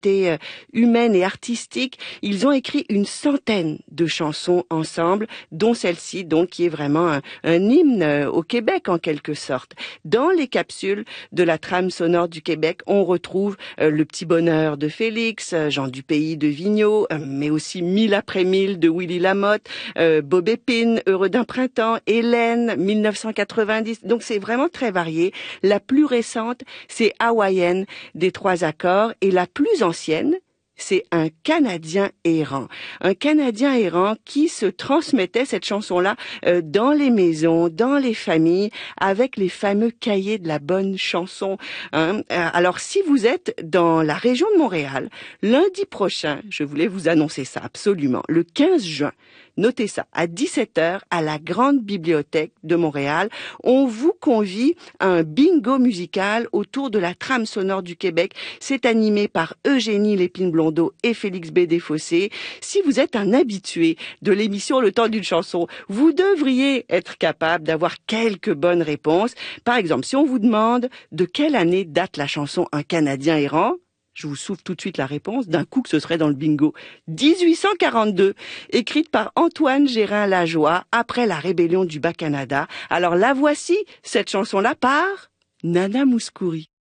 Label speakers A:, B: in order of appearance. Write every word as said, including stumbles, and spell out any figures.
A: euh, humaine et artistique. Ils ont écrit une centaine de chansons ensemble, dont celle-ci, donc, qui est vraiment un, un hymne euh, au Québec, en quelque sorte. Dans les capsules de la trame sonore du Québec, on retrouve euh, Le Petit Bonheur de Félix, euh, Jean du Pays de Vigneault, euh, mais aussi Mille après mille de Willy Lamotte, euh, Bob Épine, Heureux d'un printemps, Hélène, mille neuf cent quatre-vingt-dix. Donc c'est vraiment très varié. La plus récente, c'est Hawaïenne des Trois Accords, et la plus ancienne, c'est Un Canadien errant. Un Canadien errant qui se transmettait cette chanson-là euh, dans les maisons, dans les familles, avec les fameux cahiers de la bonne chanson. Hein. Alors, si vous êtes dans la région de Montréal, lundi prochain, je voulais vous annoncer ça absolument, le quinze juin, notez ça, à dix-sept heures, à la Grande Bibliothèque de Montréal, on vous convie à un bingo musical autour de la trame sonore du Québec. C'est animé par Eugénie Lépine-Blondeau et Félix B. Desfossés. Si vous êtes un habitué de l'émission Le Temps d'une chanson, vous devriez être capable d'avoir quelques bonnes réponses. Par exemple, si on vous demande de quelle année date la chanson Un Canadien errant, je vous souffle tout de suite la réponse, d'un coup que ce serait dans le bingo. dix-huit cent quarante-deux, écrite par Antoine Gérin Lajoie après la rébellion du Bas-Canada. Alors la voici, cette chanson-là, par Nana Mouskouri.